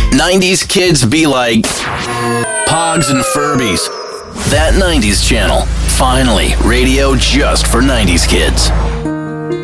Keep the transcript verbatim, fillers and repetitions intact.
nineties kids be like Pogs and Furbies. That nineties channel. Finally, radio just for nineties kids.